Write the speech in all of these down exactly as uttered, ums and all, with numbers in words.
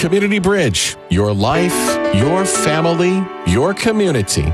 Community Bridge, your life, your family, your community.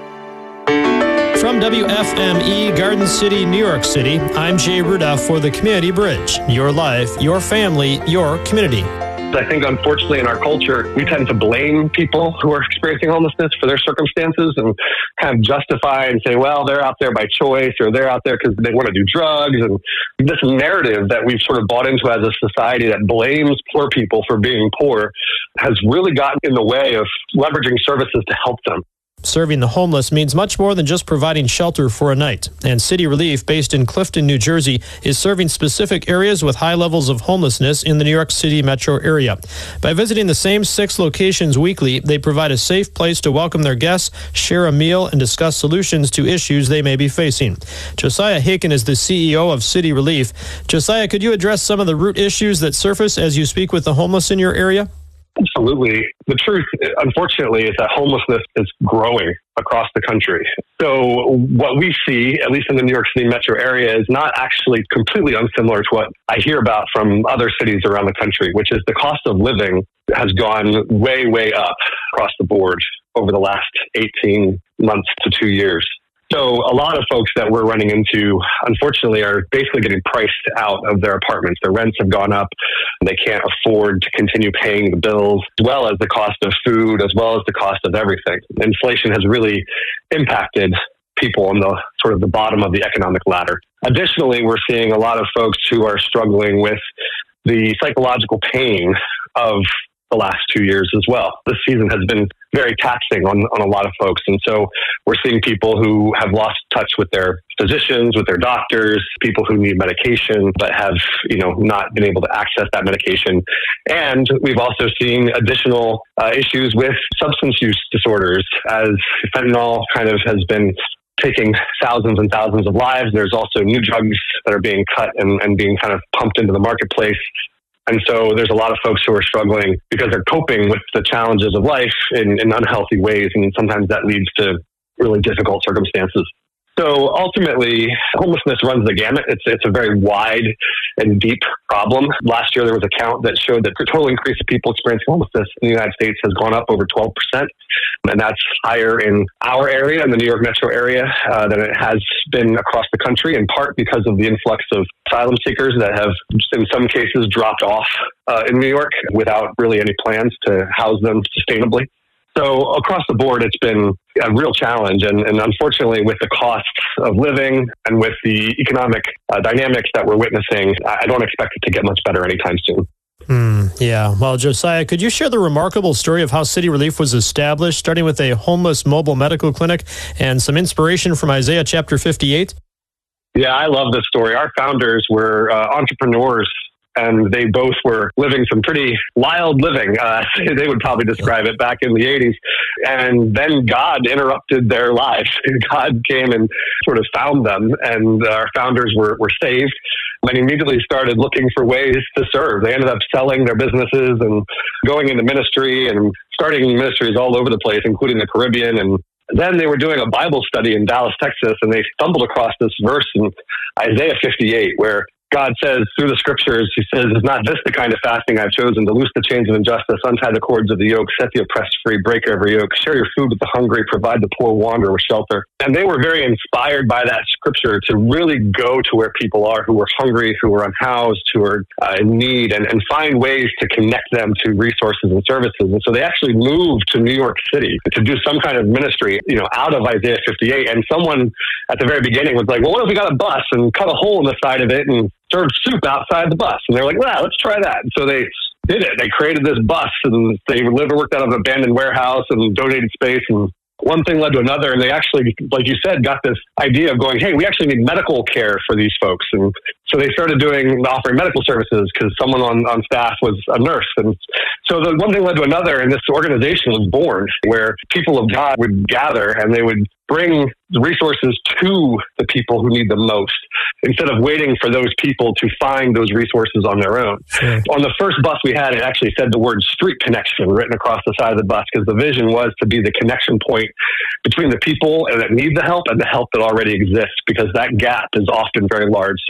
From W F M E, Garden City, New York City, I'm Jay Ruda for the Community Bridge. Your life, your family, your community. I think, unfortunately, in our culture, we tend to blame people who are experiencing homelessness for their circumstances and kind of justify and say, well, they're out there by choice, or they're out there because they want to do drugs. And this narrative that we've sort of bought into as a society that blames poor people for being poor has really gotten in the way of leveraging services to help them. Serving the homeless means much more than just providing shelter for a night. And City Relief, based in Clifton, New Jersey, is serving specific areas with high levels of homelessness in the New York City metro area. By visiting the same six locations weekly, they provide a safe place to welcome their guests, share a meal, and discuss solutions to issues they may be facing. Josiah Haken is the C E O of City Relief. Josiah, could you address some of the root issues that surface as you speak with the homeless in your area? Absolutely. The truth, unfortunately, is that homelessness is growing across the country. So what we see, at least in the New York City metro area, is not actually completely unsimilar to what I hear about from other cities around the country, which is the cost of living has gone way, way up across the board over the last eighteen months to two years. So a lot of folks that we're running into, unfortunately, are basically getting priced out of their apartments. Their rents have gone up. They can't afford to continue paying the bills, as well as the cost of food, as well as the cost of everything. Inflation has really impacted people on the sort of the bottom of the economic ladder. Additionally, we're seeing a lot of folks who are struggling with the psychological pain of the last two years as well. This season has been very taxing on, on a lot of folks. And so we're seeing people who have lost touch with their physicians, with their doctors, people who need medication, but have, you know, not been able to access that medication. And we've also seen additional uh, issues with substance use disorders, as fentanyl kind of has been taking thousands and thousands of lives. There's also new drugs that are being cut and, and being kind of pumped into the marketplace. And so there's a lot of folks who are struggling because they're coping with the challenges of life in, in unhealthy ways. And sometimes that leads to really difficult circumstances. So ultimately, homelessness runs the gamut. It's it's a very wide and deep problem. Last year, there was a count that showed that the total increase of people experiencing homelessness in the United States has gone up over twelve percent. And that's higher in our area, in the New York metro area, uh, than it has been across the country, in part because of the influx of asylum seekers that have, in some cases, dropped off uh, in New York without really any plans to house them sustainably. So across the board, it's been a real challenge. And, and unfortunately, with the costs of living and with the economic uh, dynamics that we're witnessing, I don't expect it to get much better anytime soon. Mm, yeah. Well, Josiah, could you share the remarkable story of how City Relief was established, starting with a homeless mobile medical clinic and some inspiration from Isaiah chapter fifty-eight? Yeah, I love this story. Our founders were uh, entrepreneurs, and they both were living some pretty wild living. Uh, they would probably describe it back in the eighties. And then God interrupted their lives. God came and sort of found them, and our founders were, were saved and immediately started looking for ways to serve. They ended up selling their businesses and going into ministry and starting ministries all over the place, including the Caribbean. And then they were doing a Bible study in Dallas, Texas, and they stumbled across this verse in Isaiah fifty-eight, where God says through the scriptures, he says, "Is not this the kind of fasting I've chosen, to loose the chains of injustice, untie the cords of the yoke, set the oppressed free, break every yoke, share your food with the hungry, provide the poor wanderer with shelter." And they were very inspired by that scripture to really go to where people are who are hungry, who are unhoused, who are uh, in need, and, and find ways to connect them to resources and services. And so they actually moved to New York City to do some kind of ministry, you know, out of Isaiah fifty-eight. And someone at the very beginning was like, well, what if we got a bus and cut a hole in the side of it and served soup outside the bus? And they're like, well, let's try that. And so they did it. They created this bus, and they lived and worked out of an abandoned warehouse and donated space, and one thing led to another. And they actually, like you said, got this idea of going, hey, we actually need medical care for these folks. And so they started doing, offering medical services because someone on, on staff was a nurse. And so the one thing led to another, and this organization was born where people of God would gather and they would bring the resources to the people who need them most, instead of waiting for those people to find those resources on their own. Sure. On the first bus we had, it actually said the word street connection written across the side of the bus, because the vision was to be the connection point between the people that need the help and the help that already exists, because that gap is often very large. So that was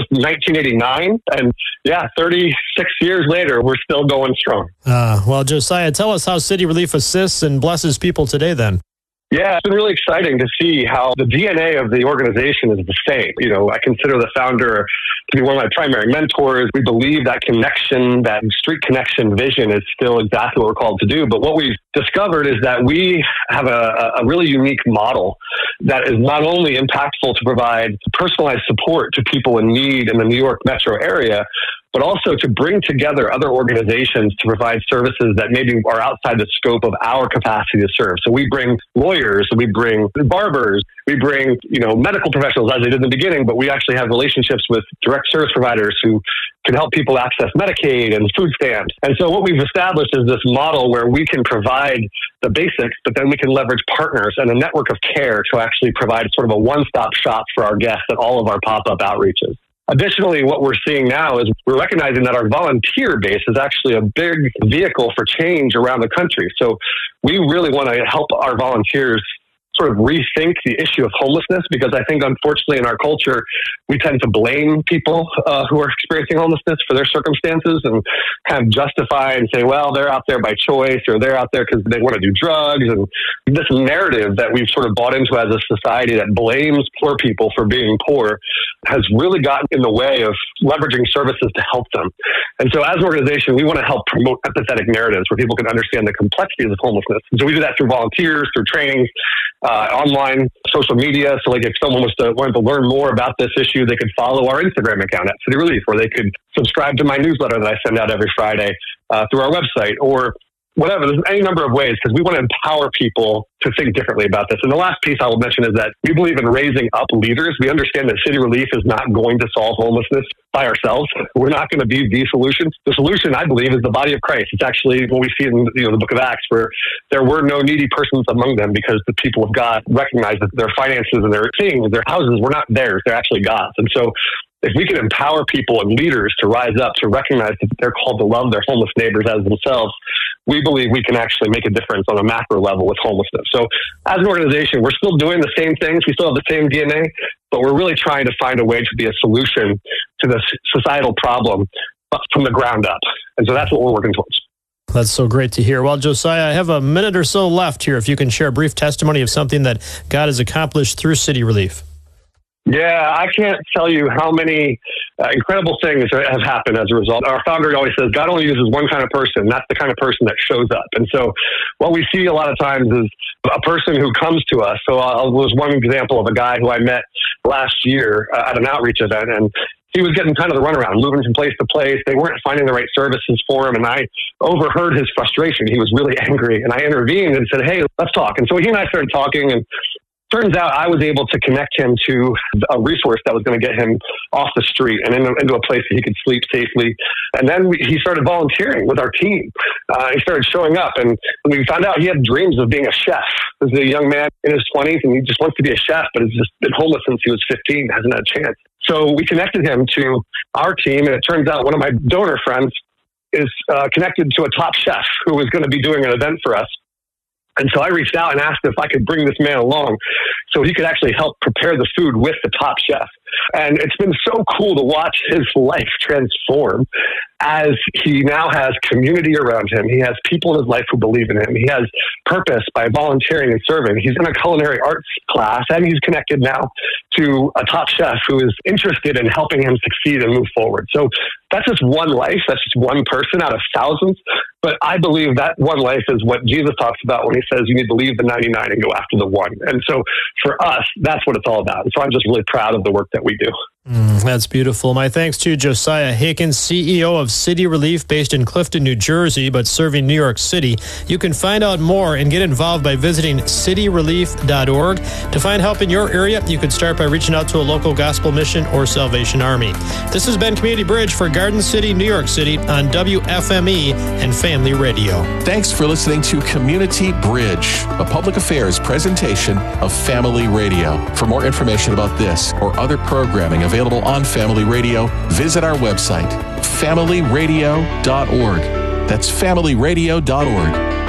was nineteen eighty-nine. And yeah, thirty-six years later, we're still going strong. Uh, well, Josiah, tell us how City Relief assists and blesses people today then. Yeah, it's been really exciting to see how the D N A of the organization is the same. You know, I consider the founder to be one of my primary mentors. We believe that connection, that street connection vision is still exactly what we're called to do. But what we've discovered is that we have a, a really unique model that is not only impactful to provide personalized support to people in need in the New York metro area, but also to bring together other organizations to provide services that maybe are outside the scope of our capacity to serve. So we bring lawyers, we bring barbers, we bring, you know, medical professionals as they did in the beginning, but we actually have relationships with direct service providers who can help people access Medicaid and food stamps. And so what we've established is this model where we can provide the basics, but then we can leverage partners and a network of care to actually provide sort of a one-stop shop for our guests at all of our pop-up outreaches. Additionally, what we're seeing now is we're recognizing that our volunteer base is actually a big vehicle for change around the country. So we really want to help our volunteers sort of rethink the issue of homelessness, because I think, unfortunately, in our culture, we tend to blame people uh, who are experiencing homelessness for their circumstances and kind of justify and say, well, they're out there by choice, or they're out there because they want to do drugs. And this narrative that we've sort of bought into as a society that blames poor people for being poor has really gotten in the way of leveraging services to help them. And so as an organization, we want to help promote empathetic narratives where people can understand the complexities of homelessness. And so we do that through volunteers, through trainings, Uh, online, social media. So like if someone was to wanted to learn more about this issue, they could follow our Instagram account at City Relief, or they could subscribe to my newsletter that I send out every Friday uh, through our website, or whatever. There's any number of ways, because we want to empower people to think differently about this. And the last piece I will mention is that we believe in raising up leaders. We understand that City Relief is not going to solve homelessness by ourselves. We're not going to be the solution. The solution, I believe, is the body of Christ. It's actually what we see in you know, the book of Acts, where there were no needy persons among them because the people of God recognized that their finances and their things, their houses were not theirs. They're actually God's. And so if we can empower people and leaders to rise up, to recognize that they're called to love their homeless neighbors as themselves, we believe we can actually make a difference on a macro level with homelessness. So as an organization, we're still doing the same things. We still have the same D N A, but we're really trying to find a way to be a solution to this societal problem from the ground up. And so that's what we're working towards. That's so great to hear. Well, Josiah, I have a minute or so left here. If you can share a brief testimony of something that God has accomplished through City Relief. Yeah, I can't tell you how many uh, incredible things have happened as a result. Our founder always says, God only uses one kind of person. That's the kind of person that shows up. And so what we see a lot of times is a person who comes to us. So uh, there was one example of a guy who I met last year uh, at an outreach event, and he was getting kind of the runaround, moving from place to place. They weren't finding the right services for him. And I overheard his frustration. He was really angry. And I intervened and said, hey, let's talk. And so he and I started talking, and turns out I was able to connect him to a resource that was going to get him off the street and into, into a place that he could sleep safely. And then we, he started volunteering with our team. Uh, he started showing up, and we found out he had dreams of being a chef. He was a young man in his twenties, and he just wants to be a chef, but he's just been homeless since he was fifteen, hasn't had a chance. So we connected him to our team, and it turns out one of my donor friends is uh, connected to a top chef who was going to be doing an event for us. And so I reached out and asked if I could bring this man along so he could actually help prepare the food with the top chef. And it's been so cool to watch his life transform as he now has community around him. He has people in his life who believe in him. He has purpose by volunteering and serving. He's in a culinary arts class, and he's connected now to a top chef who is interested in helping him succeed and move forward. So that's just one life. That's just one person out of thousands. But I believe that one life is what Jesus talks about when he says you need to leave the ninety-nine and go after the one. And so for us, that's what it's all about. And so I'm just really proud of the work that we do. Mm, that's beautiful. My thanks to Josiah Haken, C E O of City Relief, based in Clifton, New Jersey, but serving New York City. You can find out more and get involved by visiting city relief dot org. To find help in your area, you could start by reaching out to a local gospel mission or Salvation Army. This has been Community Bridge for Garden City, New York City on W F M E and Family Radio. Thanks for listening to Community Bridge, a public affairs presentation of Family Radio. For more information about this or other programming available on Family Radio, visit our website, family radio dot org. That's family radio dot org.